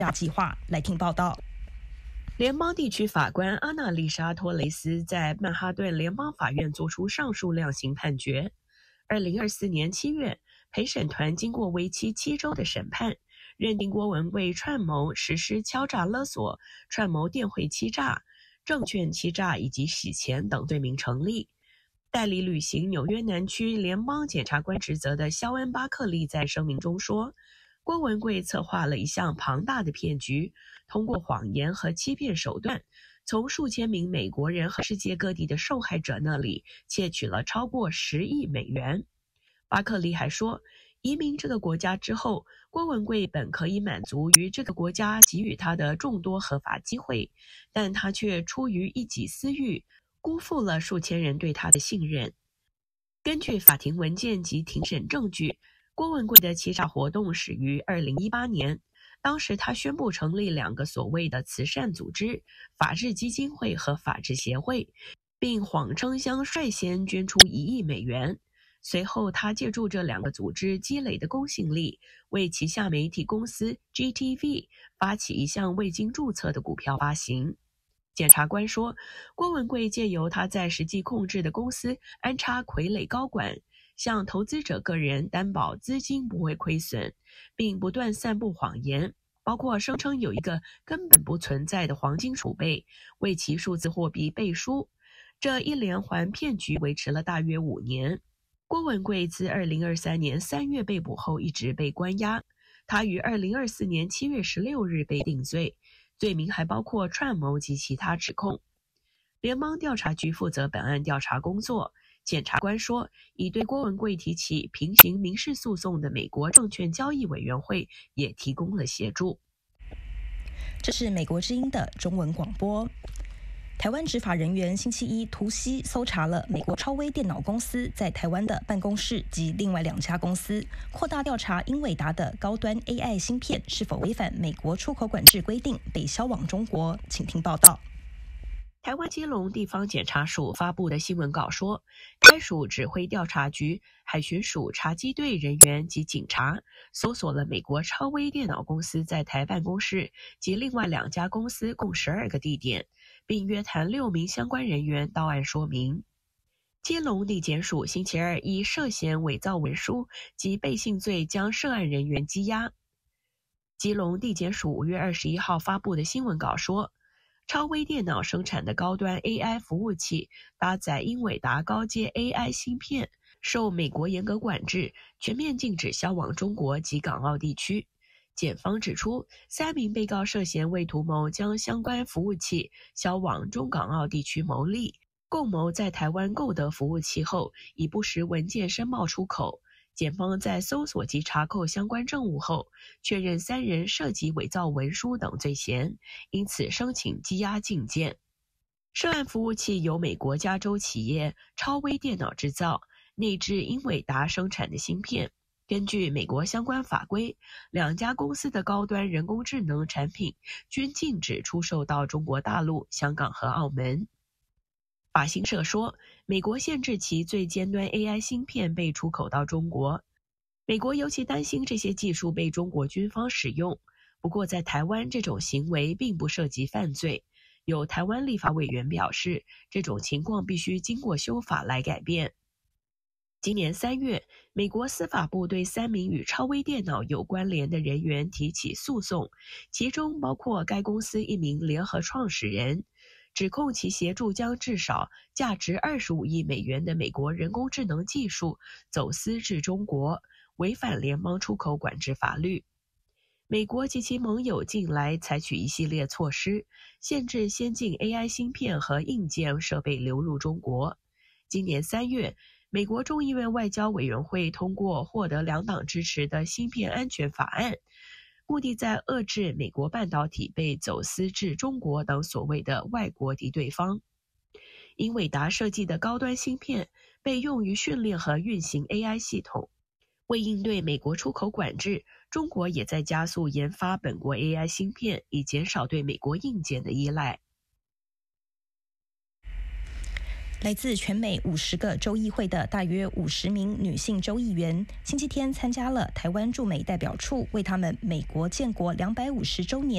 计划。来听报道。 联邦地区法官阿娜丽莎·托雷斯在曼哈顿联邦法院作出上述量刑判决。2024年7月，陪审团经过为期7周的审判，认定郭文贵串谋实施敲诈勒索、串谋电汇欺诈、证券欺诈以及洗钱等罪名成立。代理履行纽约南区联邦检察官职责的肖恩·巴克利在声明中说，郭文贵策划了一项庞大的骗局，通过谎言和欺骗手段，从数千名美国人和世界各地的受害者那里窃取了超过10亿美元。巴克利还说，移民这个国家之后，郭文贵本可以满足于这个国家给予他的众多合法机会，但他却出于一己私欲，辜负了数千人对他的信任。根据法庭文件及庭审证据，郭文贵的欺诈活动始于2018年，当时他宣布成立2个所谓的慈善组织——法治基金会和法治协会，并谎称将率先捐出1亿美元。随后他借助这2个组织积累的公信力，为旗下媒体公司 GTV 发起一项未经注册的股票发行。检察官说，郭文贵借由他在实际控制的公司安插傀儡高管，向投资者个人担保资金不会亏损，并不断散布谎言，包括声称有一个根本不存在的黄金储备，为其数字货币背书。这一连环骗局维持了大约5年。郭文贵自2023年3月被捕后一直被关押，他于2024年7月16日被定罪，罪名还包括串谋及其他指控。联邦调查局负责本案调查工作。检察官说，已对郭文贵提起平行民事诉讼的美国证券交易委员会也提供了协助。 这是美国之音的中文广播。台湾执法人员星期一突袭搜查了美国超威电脑公司在台湾的办公室及另外2家公司，扩大调查英伟达的高端 AI 芯片是否违反美国出口管制规定被销往中国。请听报道。 台湾基隆地方检察署发布的新闻稿说，该署指挥调查局、海巡署查缉队人员及警察搜索了美国超威电脑公司在台办公室及另外2家公司共12个地点，并约谈6名相关人员到案说明。基隆地检署星期二以涉嫌伪造文书及背信罪将涉案人员羁押。基隆地检署5月21号发布的新闻稿说，超威电脑生产的高端 AI 服务器搭载英伟达高阶 AI 芯片，受美国严格管制，全面禁止销往中国及港澳地区。检方指出，3名被告涉嫌为图谋将相关服务器销往中港澳地区牟利，共谋在台湾购得服务器后，以不实文件申报出口。检方在搜索及查扣相关证物后，确认3人涉及伪造文书等罪嫌，因此申请羁押禁见。涉案服务器由美国加州企业超威电脑制造，内置英伟达生产的芯片。根据美国相关法规，2家公司的高端人工智能产品均禁止出售到中国大陆、香港和澳门。法新社说，美国限制其最尖端 AI 芯片被出口到中国。美国尤其担心这些技术被中国军方使用。不过在台湾，这种行为并不涉及犯罪。有台湾立法委员表示，这种情况必须经过修法来改变。今年3月，美国司法部对3名与超威电脑有关联的人员提起诉讼，其中包括该公司1名联合创始人，指控其协助将至少价值25亿美元的美国人工智能技术走私至中国，违反联邦出口管制法律。美国及其盟友近来采取一系列措施，限制先进 AI 芯片和硬件设备流入中国。今年3月，美国众议院外交委员会通过获得2党支持的芯片安全法案，目的在遏制美国半导体被走私至中国等所谓的外国敌对方。英伟达设计的高端芯片被用于训练和运行 AI 系统。为应对美国出口管制，中国也在加速研发本国 AI 芯片，以减少对美国硬件的依赖。 来自全美50个州议会的大约50名女性州议员，星期天参加了台湾驻美代表处为他们美国建国250周年